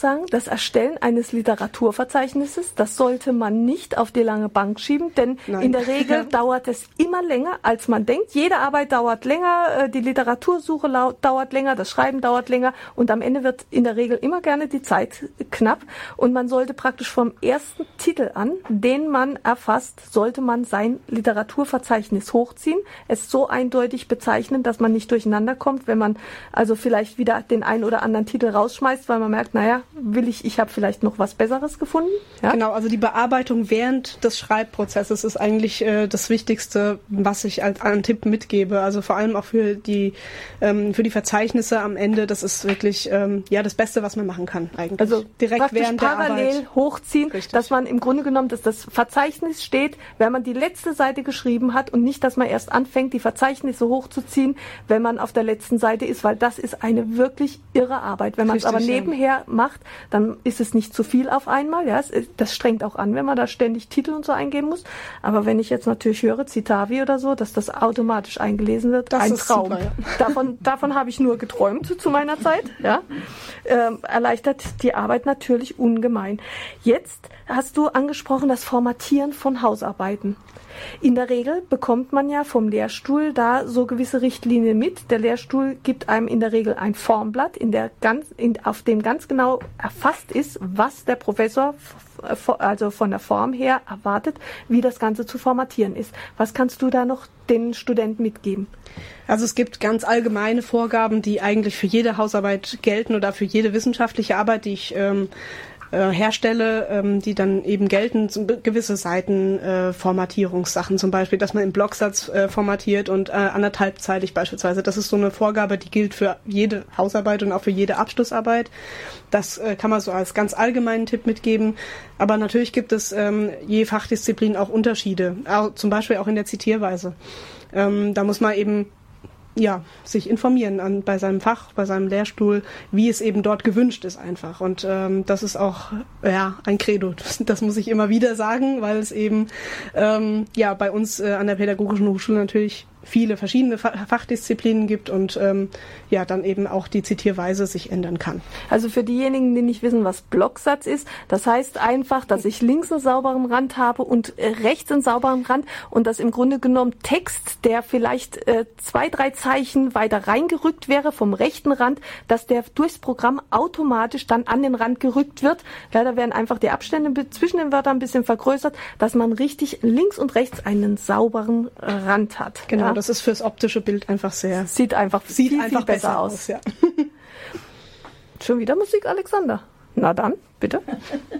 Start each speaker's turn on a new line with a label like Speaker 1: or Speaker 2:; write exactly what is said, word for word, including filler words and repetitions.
Speaker 1: sagen, das Erstellen eines Literaturverzeichnisses, das sollte man nicht auf die lange Bank schieben, denn Nein. in der Regel dauert es immer länger, als man denkt. Jede Arbeit dauert länger, die Literatursuche dauert länger, das Schreiben dauert länger und am Ende wird in der Regel immer gerne die Zeit knapp. Und man sollte praktisch vom ersten Titel an, den man erfasst, sollte man sein Literaturverzeichnis hochziehen, es so eindeutig bezeichnen, dass man nicht durcheinander kommt, wenn man also vielleicht wieder den einen oder anderen Titel rausschmeißt, weil man merkt, naja, will ich, ich habe vielleicht noch was Besseres gefunden. Ja?
Speaker 2: Genau, also die Bearbeitung während des Schreibprozesses ist eigentlich äh, das Wichtigste, was ich als einen Tipp mitgebe. Also vor allem auch für die ähm, für die Verzeichnisse am Ende, das ist wirklich ähm, ja das Beste, was man machen kann eigentlich.
Speaker 1: Also direkt während der Arbeit parallel hochziehen, Richtig. Dass man im Grunde genommen, dass das Verzeichnis steht, wenn man die letzte Seite geschrieben hat und nicht, dass man erst anfängt, die Verzeichnisse hochzuziehen, wenn man auf der letzten Seite ist, weil das ist eine wirklich irre Arbeit. Wenn man es aber nebenher ja. macht, dann ist es nicht zu viel auf einmal. Ja, es, das strengt auch an, wenn man da ständig Titel und so eingeben muss. Aber wenn ich jetzt natürlich höre, Citavi oder so, dass das automatisch eingelesen wird, das ein Traum. Super, ja. Davon, davon habe ich nur geträumt zu meiner Zeit. Ja, ähm, erleichtert die Arbeit natürlich ungemein. Jetzt hast du angesprochen das Formatieren von Hausarbeiten. In der Regel bekommt man ja vom Lehrstuhl da so gewisse Richtlinien mit. Der Lehrstuhl gibt einem in der Regel ein Formblatt, in der ganz, in, auf dem ganz genau erfasst ist, was der Professor f- also von der Form her erwartet, wie das Ganze zu formatieren ist. Was kannst du da noch den Studenten mitgeben?
Speaker 2: Also es gibt ganz allgemeine Vorgaben, die eigentlich für jede Hausarbeit gelten oder für jede wissenschaftliche Arbeit, die ich ähm, herstelle, ähm, die dann eben gelten, gewisse Seitenformatierungssachen, äh, zum Beispiel, dass man im Blocksatz äh, formatiert und äh, anderthalbzeitig beispielsweise. Das ist so eine Vorgabe, die gilt für jede Hausarbeit und auch für jede Abschlussarbeit. Das äh, kann man so als ganz allgemeinen Tipp mitgeben. Aber natürlich gibt es ähm, je Fachdisziplin auch Unterschiede, auch, zum Beispiel auch in der Zitierweise. Ähm, da muss man eben ja, sich informieren an, bei seinem Fach, bei seinem Lehrstuhl, wie es eben dort gewünscht ist einfach. Und ähm, das ist auch ja ein Credo. Das, das muss ich immer wieder sagen, weil es eben ähm, ja bei uns äh, an der Pädagogischen Hochschule natürlich viele verschiedene Fachdisziplinen gibt und ähm, ja dann eben auch die Zitierweise sich ändern kann.
Speaker 1: Also für diejenigen, die nicht wissen, was Blocksatz ist, das heißt einfach, dass ich links einen sauberen Rand habe und äh, rechts einen sauberen Rand und dass im Grunde genommen Text, der vielleicht äh, zwei, drei Zeichen weiter reingerückt wäre vom rechten Rand, dass der durchs Programm automatisch dann an den Rand gerückt wird. Ja, da werden einfach die Abstände zwischen den Wörtern ein bisschen vergrößert, dass man richtig links und rechts einen sauberen Rand hat.
Speaker 2: Genau.
Speaker 1: Ja?
Speaker 2: Das ist fürs optische Bild einfach sehr...
Speaker 1: Sieht einfach,
Speaker 2: sieht
Speaker 1: viel,
Speaker 2: einfach
Speaker 1: viel besser, besser aus. aus ja. Schon wieder Musik, Alexander? Na dann, bitte.